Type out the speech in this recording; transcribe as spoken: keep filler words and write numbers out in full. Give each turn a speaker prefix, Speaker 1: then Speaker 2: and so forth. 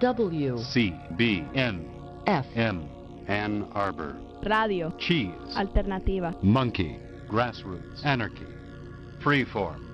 Speaker 1: W.
Speaker 2: C, B, N,
Speaker 1: F.
Speaker 2: M, Ann Arbor.
Speaker 3: Radio.
Speaker 2: Cheese.
Speaker 3: Alternativa.
Speaker 2: Monkey. Grassroots. Anarchy. Freeform.